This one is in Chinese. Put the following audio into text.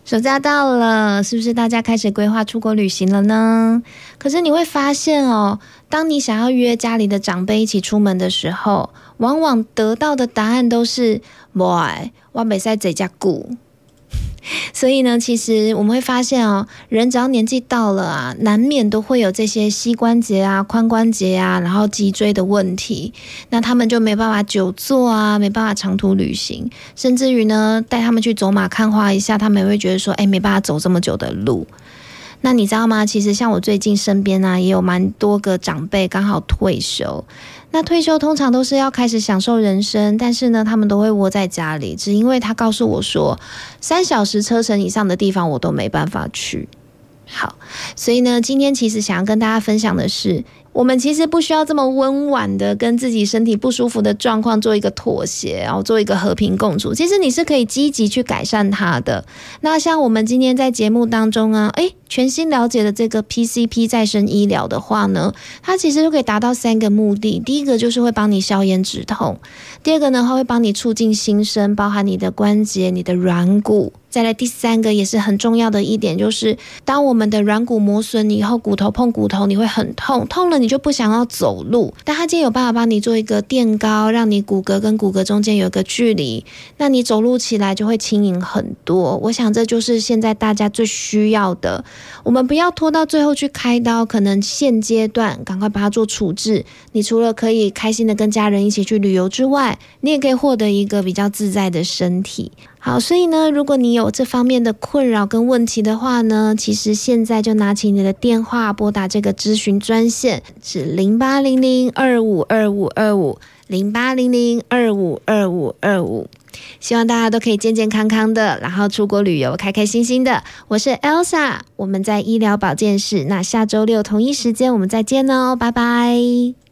暑假到了，是不是大家开始规划出国旅行了呢？可是你会发现哦，当你想要约家里的长辈一起出门的时候，往往得到的答案都是喂，我不可以在家顾。所以呢，其实我们会发现哦，人只要年纪到了啊，难免都会有这些膝关节啊、髋关节啊，然后脊椎的问题。那他们就没办法久坐啊，没办法长途旅行，甚至于呢，带他们去走马看花一下，他们也会觉得说，没办法走这么久的路。那你知道吗？其实像我最近身边啊，也有蛮多个长辈刚好退休。那退休通常都是要开始享受人生，但是呢，他们都会窝在家里，只因为他告诉我说，3小时车程以上的地方我都没办法去。好，所以呢，今天其实想要跟大家分享的是，我们其实不需要这么温婉的跟自己身体不舒服的状况做一个妥协，然后做一个和平共处。其实你是可以积极去改善它的。那像我们今天在节目当中啊，全新了解的这个 PCP 再生医疗的话呢，它其实就可以达到3个目的。第一个就是会帮你消炎止痛，第二个呢，它会帮你促进新生，包含你的关节、你的软骨。再来第3个也是很重要的一点，就是当我们的软骨磨损以后，骨头碰骨头你会很痛，痛了你就不想要走路，但它今天有办法帮你做一个垫高，让你骨骼跟骨骼中间有一个距离，那你走路起来就会轻盈很多。我想这就是现在大家最需要的，我们不要拖到最后去开刀，可能现阶段赶快把它做处置。你除了可以开心的跟家人一起去旅游之外，你也可以获得一个比较自在的身体。好，所以呢，如果你有这方面的困扰跟问题的话呢，其实现在就拿起你的电话拨打这个咨询专线，是0800252525，0800252525。希望大家都可以健健康康的，然后出国旅游开开心心的。我是 Elsa， 我们在医疗保健室，那下周6同一时间我们再见哦，拜拜。